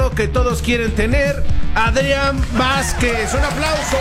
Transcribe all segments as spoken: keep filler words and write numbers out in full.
mexicano que todos quieren tener, Adrián Vázquez. ¡Un aplauso!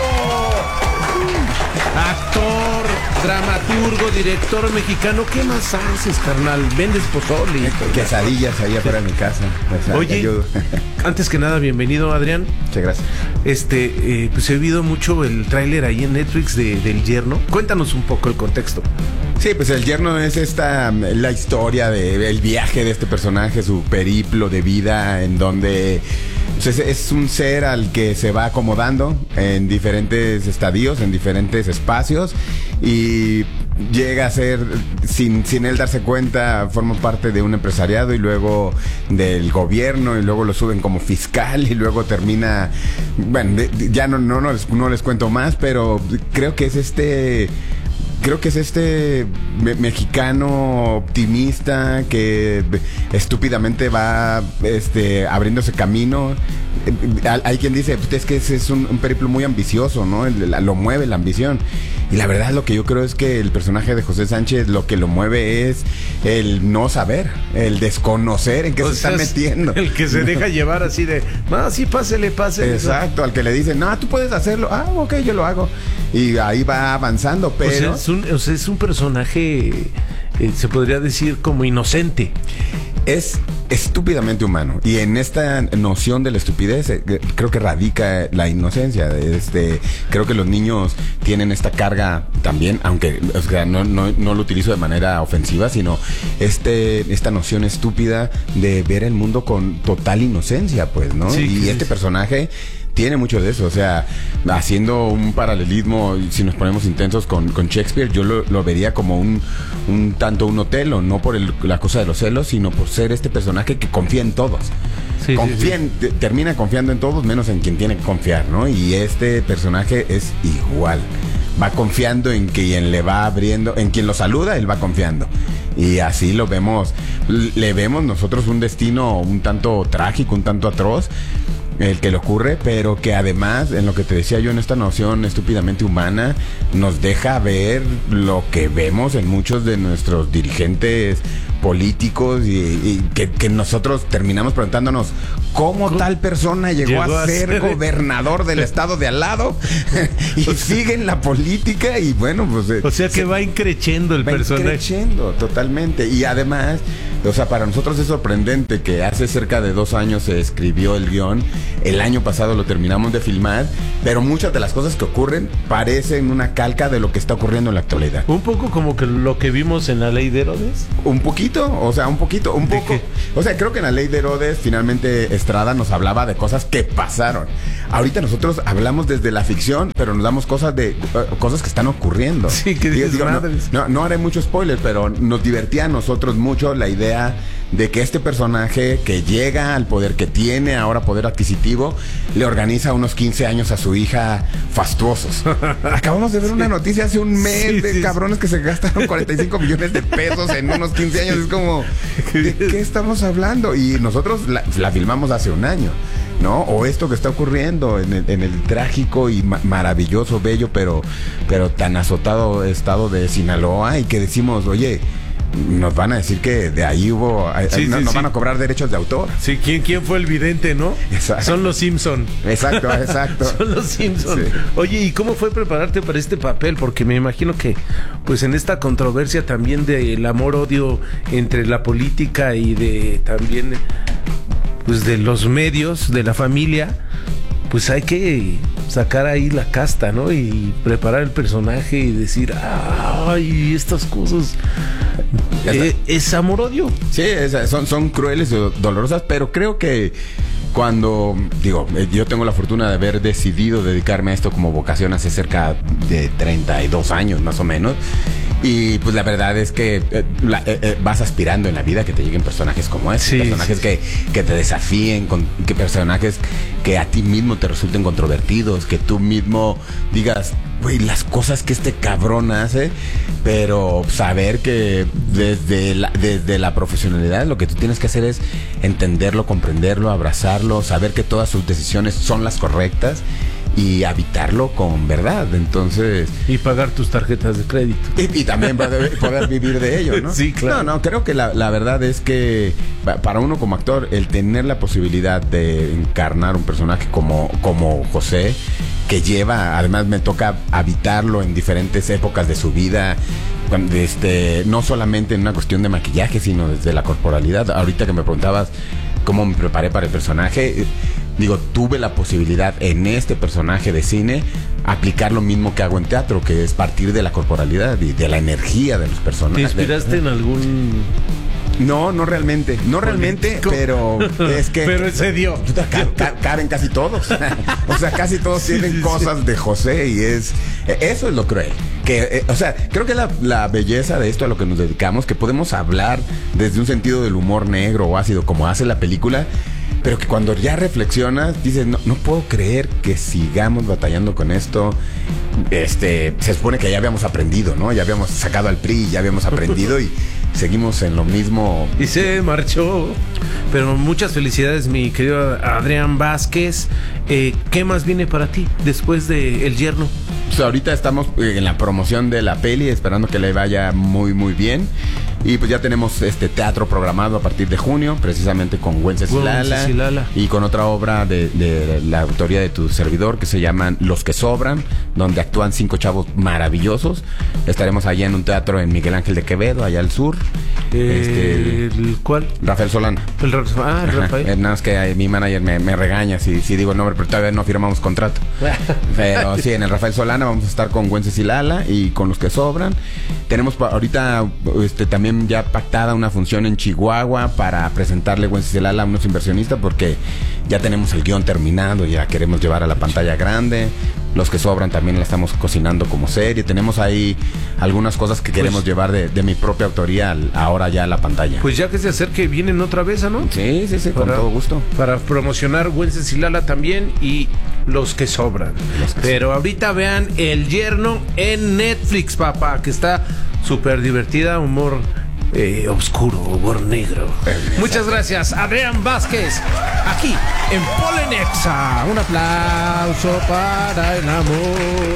Actor, dramaturgo, director mexicano. ¿Qué más haces, carnal? ¿Vendes pozole? Quesadillas ahí afuera de mi casa. O sea, Oye, antes que nada, bienvenido, Adrián. Muchas gracias. Este, eh, pues he oído mucho el tráiler ahí en Netflix de, del Yerno. Cuéntanos un poco el contexto. Sí, pues El Yerno es esta, la historia de el viaje de este personaje, su periplo de vida, en donde pues, es, es un ser al que se va acomodando en diferentes estadios, en diferentes espacios, y llega a ser, sin, sin él darse cuenta, forma parte de un empresariado y luego del gobierno, y luego lo suben como fiscal y luego termina, bueno, de, ya no, no, no, les, no les cuento más, pero creo que es este... Creo que es este me- mexicano optimista que estúpidamente va este, abriéndose camino. Hay quien dice, pues es que ese es un, un periplo muy ambicioso, ¿no? Lo mueve la ambición. Y la verdad lo que yo creo es que el personaje de José Sánchez lo que lo mueve es el no saber, el desconocer en qué O se sea, está metiendo. El que se deja llevar así de, no, sí, pásele, pásele. Exacto, al que le dicen, no, tú puedes hacerlo. Ah, ok, yo lo hago. Y ahí va avanzando, pero... O sea, es un, o sea, es un personaje, eh, se podría decir, como inocente. Es estúpidamente humano. Y en esta noción de la estupidez eh, creo que radica la inocencia. Este, creo que los niños tienen esta carga también, aunque o sea, no, no, no lo utilizo de manera ofensiva, sino este, esta noción estúpida de ver el mundo con total inocencia, pues, ¿no? Sí, y sí, este sí. personaje tiene mucho de eso, o sea, haciendo un paralelismo, si nos ponemos intensos con, con Shakespeare, yo lo, lo vería como un, un tanto un Otelo, no por el, la cosa de los celos, sino por ser este personaje que confía en todos. Sí, confía sí, sí. en- termina confiando en todos, menos en quien tiene que confiar, ¿no? Y este personaje es igual. Va confiando en quien le va abriendo, en quien lo saluda, él va confiando. Y así lo vemos, le vemos nosotros un destino un tanto trágico, un tanto atroz, el que le ocurre, pero que además, en lo que te decía yo, en esta noción estúpidamente humana, nos deja ver lo que vemos en muchos de nuestros dirigentes políticos y, y que, que nosotros terminamos preguntándonos cómo ¿Cómo tal persona llegó, llegó a a ser ser- gobernador del estado de al lado y sigue en la política y bueno, pues... eh, O sea que se- va increciendo el va personaje. creciendo totalmente. Y además, o sea, para nosotros es sorprendente que hace cerca de dos años se escribió el guión, el año pasado lo terminamos de filmar, pero muchas de las cosas que ocurren parecen una calca de lo que está ocurriendo en la actualidad. Un poco como que lo que vimos en La Ley de Herodes. Un poquito, o sea, un poquito, un ¿De poco. qué? O sea, creo que en la Ley de Herodes finalmente Estrada nos hablaba de cosas que pasaron. Ahorita nosotros hablamos desde la ficción, pero nos damos cosas de uh, cosas que están ocurriendo. Sí, que Digo, dices, digo, no, madres. no, no haré mucho spoiler, pero nos divertía a nosotros mucho la idea de que este personaje que llega al poder que tiene ahora, poder adquisitivo, le organiza unos quince años a su hija fastuosos. Acabamos de ver una noticia hace un mes Sí, de sí, cabrones que se gastaron cuarenta y cinco millones de pesos en unos quince años. Es como, ¿de qué estamos hablando? Y nosotros la, la filmamos hace un año, ¿no? O esto que está ocurriendo en el, en el trágico y ma- maravilloso, bello, pero, pero tan azotado estado de Sinaloa, y que decimos, oye, nos van a decir que de ahí hubo, Sí, no, sí, nos sí. van a cobrar derechos de autor. Sí, ¿quién, quién fue el vidente, no? Exacto. Son los Simpson. Exacto, exacto. Son los Simpson. Sí. Oye, ¿y cómo fue prepararte para este papel? Porque me imagino que, pues, en esta controversia también del amor-odio entre la política y de también, pues, de los medios, de la familia, pues hay que sacar ahí la casta, ¿no? Y preparar el personaje y decir, ay, estas cosas. Eh, es amor-odio. Sí, es- son, son crueles y do- dolorosas, pero creo que cuando, digo, eh, yo tengo la fortuna de haber decidido dedicarme a esto como vocación hace cerca de treinta y dos años más o menos, y pues la verdad es que eh, la- eh, eh, vas aspirando en la vida que te lleguen personajes como estos, Sí, personajes sí. que, que te desafíen, con, que personajes que a ti mismo te resulten controvertidos, que tú mismo digas, güey, las cosas que este cabrón hace, pero saber que desde la, desde la profesionalidad lo que tú tienes que hacer es entenderlo, comprenderlo, abrazarlo, saber que todas sus decisiones son las correctas y habitarlo con verdad. Entonces... Y pagar tus tarjetas de crédito. Y, y también poder, poder vivir de ello, ¿no? Sí, claro. No, no, creo que la, la verdad es que para uno como actor, el tener la posibilidad de encarnar un personaje como, como José, que lleva, además me toca habitarlo en diferentes épocas de su vida, cuando, este, no solamente en una cuestión de maquillaje, sino desde la corporalidad. Ahorita que me preguntabas cómo me preparé para el personaje, digo, tuve la posibilidad en este personaje de cine aplicar lo mismo que hago en teatro, que es partir de la corporalidad y de la energía de los personajes. ¿Te inspiraste en algún...? No, no realmente, no realmente, pero es que... Pero se dio. Ca ca caben casi todos. O sea, casi todos sí, tienen sí, cosas sí. de José y es... Eso es lo cruel. Que, eh, o sea, creo que la, la belleza de esto a lo que nos dedicamos, que podemos hablar desde un sentido del humor negro o ácido, como hace la película, pero que cuando ya reflexionas, dices, no, no puedo creer que sigamos batallando con esto. Este, se supone que ya habíamos aprendido, ¿no? Ya habíamos sacado al P R I, ya habíamos aprendido y seguimos en lo mismo. Y se marchó. Pero muchas felicidades, mi querido Adrián Vázquez. Eh, ¿Qué más viene para ti después de El Yerno? Pues ahorita estamos en la promoción de la peli, esperando que le vaya muy, muy bien. Y pues ya tenemos este teatro programado a partir de junio, precisamente con Wenceslala y Lala, y con otra obra de, de la autoría de tu servidor que se llaman Los que Sobran, donde actúan cinco chavos maravillosos. Estaremos allá en un teatro en Miguel Ángel de Quevedo, allá al sur. Eh, este, ¿El cuál? Rafael Solana. El ah, Rafael. Nada más que eh, mi manager me, me regaña si, si digo el nombre, pero todavía no firmamos contrato. Pero sí, en el Rafael Solana vamos a estar con Wenceslala y con Los que Sobran. Tenemos ahorita este, también ya pactada una función en Chihuahua para presentarle Wenceslala a unos inversionistas, porque ya tenemos el guión terminado, ya queremos llevar a la pantalla grande. Los que Sobran también la estamos cocinando como serie. Tenemos ahí algunas cosas que queremos pues, llevar de, de mi propia autoría al, ahora ya a la pantalla. Pues ya que se acerque, vienen otra vez, ¿no? Sí, sí, sí, para, con todo gusto. Para promocionar Wenceslala también y Los que Sobran. Los que Pero sí. Ahorita vean El Yerno en Netflix, papá, que está súper divertida, humor eh, oscuro, humor negro. Exacto. Muchas gracias, Adrián Vázquez, aquí en Polenexa. Un aplauso para el amor.